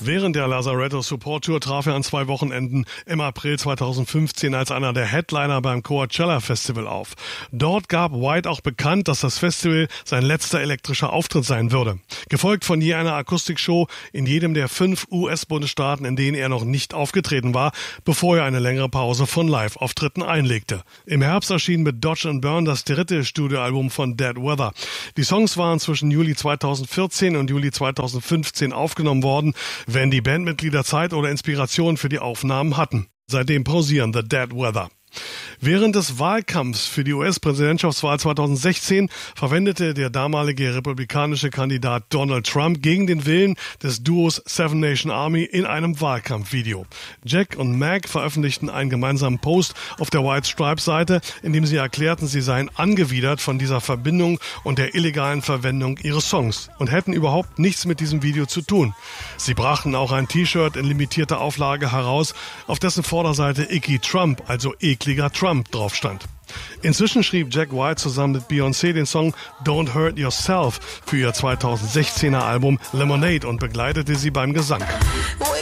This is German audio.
Während der Lazaretto Support Tour traf er an 2 Wochenenden im April 2015 als einer der Headliner beim Coachella Festival auf. Dort gab White auch bekannt, dass das Festival sein letzter elektrischer Auftritt sein würde. Gefolgt von je einer Akustikshow in jedem der 5 US-Bundesstaaten, in denen er noch nicht aufgetreten war, bevor er eine längere Pause von Live-Auftritten einlegte. Im Herbst erschien mit Dodge and Burn das 3. Studioalbum von Dead Weather. Die Songs waren zwischen Juli 2014 und Juli 2015 aufgenommen worden, wenn die Bandmitglieder Zeit oder Inspiration für die Aufnahmen hatten. Seitdem pausieren The Dead Weather. Während des Wahlkampfs für die US-Präsidentschaftswahl 2016 verwendete der damalige republikanische Kandidat Donald Trump gegen den Willen des Duos Seven Nation Army in einem Wahlkampfvideo. Jack und Meg veröffentlichten einen gemeinsamen Post auf der White Stripes-Seite, in dem sie erklärten, sie seien angewidert von dieser Verbindung und der illegalen Verwendung ihres Songs und hätten überhaupt nichts mit diesem Video zu tun. Sie brachten auch ein T-Shirt in limitierter Auflage heraus, auf dessen Vorderseite Icky Trump, also ekliger Trump, drauf stand. Inzwischen schrieb Jack White zusammen mit Beyoncé den Song Don't Hurt Yourself für ihr 2016er Album Lemonade und begleitete sie beim Gesang.